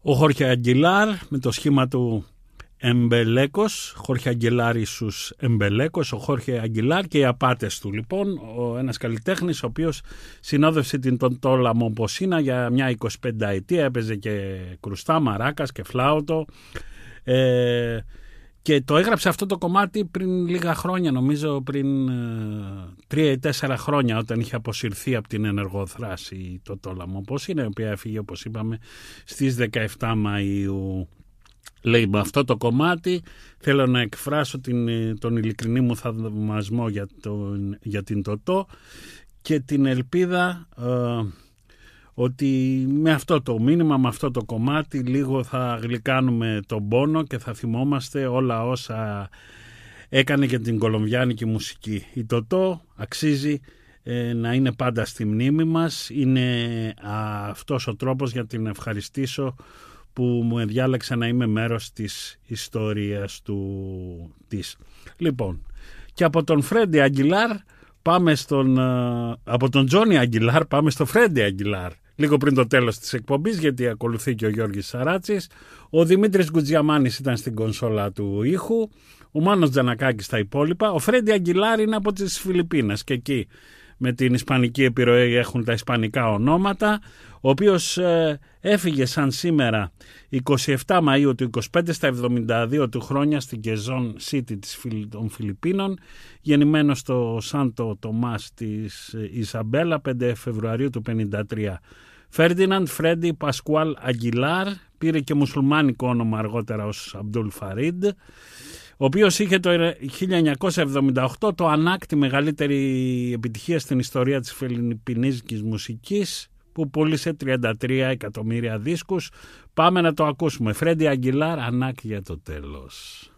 Ο Χόρχε Αγγιλάρ με το σχήμα του Εμπελέκος, Χόρχε Αγγιλάρ Ισούς Εμπελέκος, ο Χόρχε Αγγιλάρ και οι απάτες του. Λοιπόν, ένας καλλιτέχνης ο οποίος συνόδευσε την Τωτό Λαμοποσίνα για μια 25 ετία, έπαιζε και κρουστά, μαράκας και φλάουτο. Και το έγραψε αυτό το κομμάτι πριν λίγα χρόνια, νομίζω πριν 3 ή 4 χρόνια, όταν είχε αποσυρθεί από την ενεργοθράση η Τωτό Λαμοποσίνα, η οποία έφυγε, όπως είπαμε, στις 17 Μαΐου. Λέει, με αυτό το κομμάτι θέλω να εκφράσω τον ειλικρινή μου θαυμασμό για την Τωτό και την ελπίδα ότι με αυτό το μήνυμα, με αυτό το κομμάτι λίγο θα γλυκάνουμε τον πόνο και θα θυμόμαστε όλα όσα έκανε για την κολομβιάνικη μουσική. Η Τωτό αξίζει να είναι πάντα στη μνήμη μας. Είναι αυτός ο τρόπος για την ευχαριστήσω που μου διάλεξε να είμαι μέρος της ιστορίας της. Λοιπόν, και από τον Φρέντι Αγγιλάρ πάμε από τον Τζόνι Αγγιλάρ πάμε στο Φρέντι Αγγιλάρ. Λίγο πριν το τέλος της εκπομπής, γιατί ακολουθεί και ο Γιώργης Σαράτσης. Ο Δημήτρης Γκουτζιαμάνης ήταν στην κονσόλα του ήχου. Ο Μάνος Τζανακάκης στα υπόλοιπα. Ο Φρέντι Αγγιλάρ είναι από τις Φιλιππίνες και εκεί με την ισπανική επιρροή έχουν τα ισπανικά ονόματα, ο οποίος έφυγε σαν σήμερα 27 Μαΐου του 25 στα 72 του χρόνια στην Quezon City των Φιλιππίνων, γεννημένος στο Σάντο Τομάς της Ισαμπέλα 5 Φεβρουαρίου του 53. Φέρντιναντ Φρέντι Πασκουάλ Αγγιλάρ, πήρε και μουσουλμάνικο όνομα αργότερα ως Αμπτούλ Φαρίντ, ο οποίος είχε το 1978 το ΑΝΑΚ, τη μεγαλύτερη επιτυχία στην ιστορία της φιλιππινέζικης μουσικής, που πούλησε 33 εκατομμύρια δίσκους. Πάμε να το ακούσουμε. Φρέντι Αγγιλάρ, ΑΝΑΚ για το τέλος.